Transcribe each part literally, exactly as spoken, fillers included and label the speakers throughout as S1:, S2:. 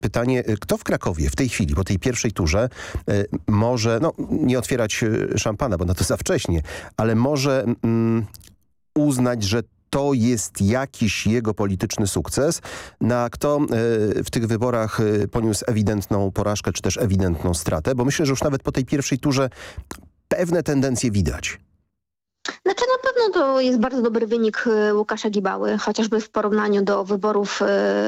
S1: pytanie, kto w Krakowie w tej chwili, po tej pierwszej turze może, no nie otwierać szampana, bo na to za wcześnie, ale może mm, uznać, że to jest jakiś jego polityczny sukces, na kto w tych wyborach poniósł ewidentną porażkę, czy też ewidentną stratę, bo myślę, że już nawet po tej pierwszej turze pewne tendencje widać.
S2: Znaczy na pewno to jest bardzo dobry wynik Łukasza Gibały, chociażby w porównaniu do wyborów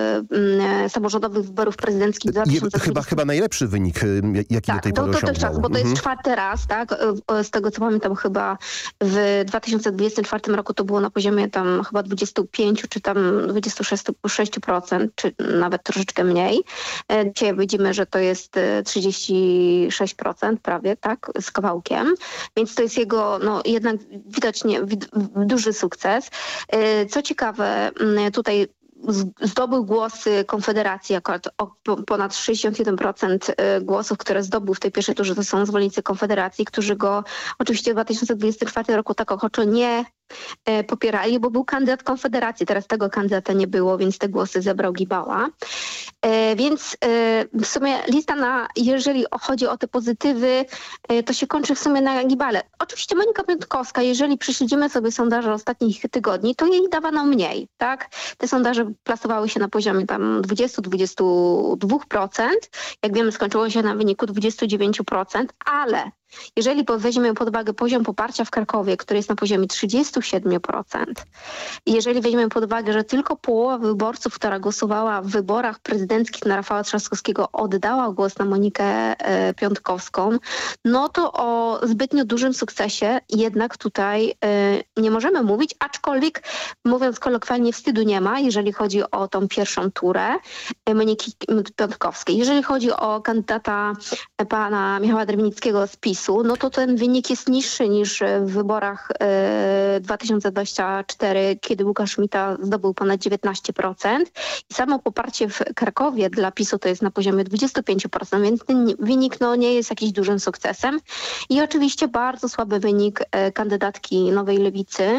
S2: e, samorządowych, wyborów prezydenckich w dwa tysiące dwudziestym.
S1: Chyba, chyba najlepszy wynik, jaki
S2: tak,
S1: do tej
S2: to,
S1: pory
S2: to
S1: osiągnął.
S2: też tak, bo to
S1: mhm.
S2: jest czwarty raz, tak? Z tego co pamiętam chyba w dwa tysiące dwudziestym czwartym roku to było na poziomie tam chyba dwudziestu pięciu czy tam dwudziestu sześciu procent, czy nawet troszeczkę mniej. Dzisiaj widzimy, że to jest trzydzieści sześć procent prawie, tak? Z kawałkiem. Więc to jest jego, no jednak widocznie duży sukces. Co ciekawe, tutaj zdobył głosy Konfederacji, akurat o ponad sześćdziesiąt jeden procent głosów, które zdobył w tej pierwszej turze, to są zwolennicy Konfederacji, którzy go oczywiście w dwa tysiące dwudziestym czwartym roku tak ochoczo nie popierali, bo był kandydat Konfederacji. Teraz tego kandydata nie było, więc te głosy zebrał Gibała. Więc w sumie lista, na, jeżeli chodzi o te pozytywy, to się kończy w sumie na Gibale. Oczywiście Monika Pionkowska, jeżeli prześledzimy sobie sondaże ostatnich tygodni, to jej dawano mniej, tak? Te sondaże plasowały się na poziomie tam dwudziestu do dwudziestu dwóch procent. Jak wiemy, skończyło się na wyniku dwudziestu dziewięciu procent, ale jeżeli weźmiemy pod uwagę poziom poparcia w Krakowie, który jest na poziomie trzydziestu siedmiu procent, i jeżeli weźmiemy pod uwagę, że tylko połowa wyborców, która głosowała w wyborach prezydenckich na Rafała Trzaskowskiego, oddała głos na Monikę e, Piontkowską, no to o zbytnio dużym sukcesie jednak tutaj e, nie możemy mówić, aczkolwiek mówiąc kolokwialnie wstydu nie ma, jeżeli chodzi o tą pierwszą turę e, Moniki Piontkowskiej. Jeżeli chodzi o kandydata e, pana Michała Drewnickiego z PiS, no to ten wynik jest niższy niż w wyborach e, dwa tysiące dwudziestym czwartym, kiedy Łukasz Szmita zdobył ponad dziewiętnaście procent. I samo poparcie w Krakowie dla PiSu to jest na poziomie dwudziestu pięciu procent, więc ten wynik no, nie jest jakimś dużym sukcesem. I oczywiście bardzo słaby wynik e, kandydatki Nowej Lewicy,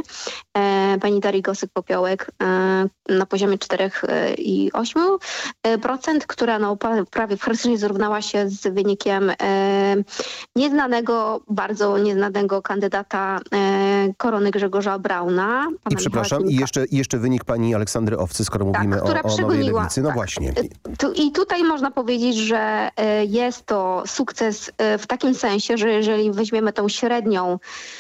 S2: e, pani Darii Gosek-Popiołek e, na poziomie cztery i osiem procent, która no, prawie praktycznie zrównała się z wynikiem e, nieznanego bardzo nieznanego kandydata e, Korony Grzegorza Brauna.
S1: I przepraszam, i jeszcze, jeszcze wynik pani Aleksandry Owcy, skoro tak, mówimy o, o Nowej Lewicy. No tak, właśnie.
S2: Tu, I tutaj można powiedzieć, że e, jest to sukces e, w takim sensie, że jeżeli weźmiemy tą średnią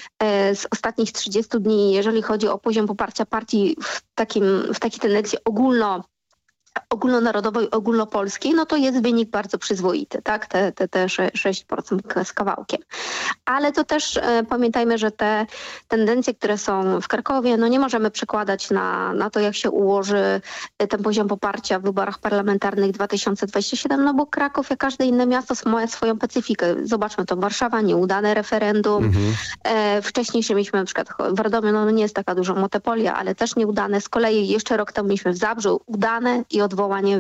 S2: e, z ostatnich trzydziestu dni, jeżeli chodzi o poziom poparcia partii w, takim, w takiej tendencji ogólno ogólnonarodowej, ogólnopolskiej, no to jest wynik bardzo przyzwoity, tak? Te, te, te sześć procent z kawałkiem. Ale to też e, pamiętajmy, że te tendencje, które są w Krakowie, no nie możemy przekładać na, na to, jak się ułoży ten poziom poparcia w wyborach parlamentarnych dwa tysiące dwudziestym siódmym, no bo Kraków, jak każde inne miasto, ma swoją specyfikę. Zobaczmy to, Warszawa, nieudane referendum. Mhm. E, wcześniejsze mieliśmy na przykład w Radomiu, no nie jest taka duża monopolia, ale też nieudane. Z kolei jeszcze rok temu mieliśmy w Zabrzu udane i odwołanie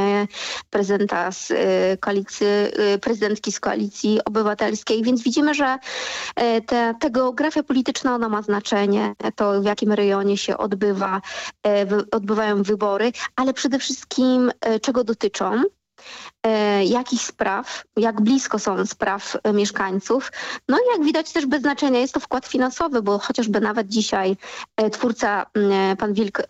S2: prezydenta z koalicji, prezydentki z Koalicji Obywatelskiej, więc widzimy, że ta, ta geografia polityczna, ona ma znaczenie, to w jakim rejonie się odbywa, odbywają wybory, ale przede wszystkim czego dotyczą, jakich spraw, jak blisko są spraw mieszkańców. No i jak widać też bez znaczenia jest to wkład finansowy, bo chociażby nawet dzisiaj twórca, pan Wilk,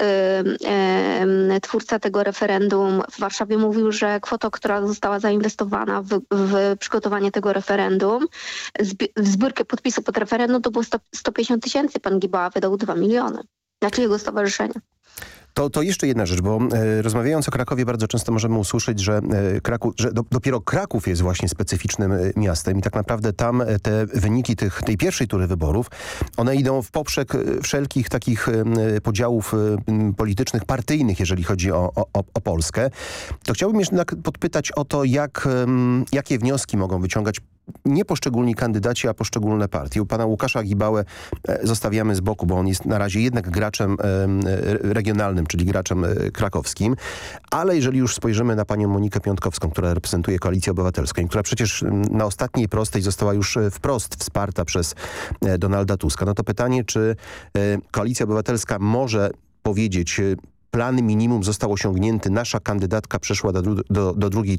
S2: twórca tego referendum w Warszawie mówił, że kwota, która została zainwestowana w, w przygotowanie tego referendum, w zbiórkę podpisów pod referendum, to było sto pięćdziesiąt tysięcy. Pan Gibała wydał dwa miliony. Znaczy jego stowarzyszenie.
S1: To, to jeszcze jedna rzecz, bo e, rozmawiając o Krakowie bardzo często możemy usłyszeć, że, e, Kraków, że do, dopiero Kraków jest właśnie specyficznym e, miastem i tak naprawdę tam e, te wyniki tych, tej pierwszej tury wyborów, one idą w poprzek e, wszelkich takich e, podziałów e, politycznych, partyjnych, jeżeli chodzi o, o, o Polskę. To chciałbym jeszcze podpytać o to, jak, e, jakie wnioski mogą wyciągać nie poszczególni kandydaci, a poszczególne partie. U pana Łukasza Gibałę zostawiamy z boku, bo on jest na razie jednak graczem regionalnym, czyli graczem krakowskim. Ale jeżeli już spojrzymy na panią Monikę Piontkowską, która reprezentuje Koalicję Obywatelską, która przecież na ostatniej prostej została już wprost wsparta przez Donalda Tuska, no to pytanie, czy Koalicja Obywatelska może powiedzieć plan minimum został osiągnięty, nasza kandydatka przeszła do, dru- do, do drugiej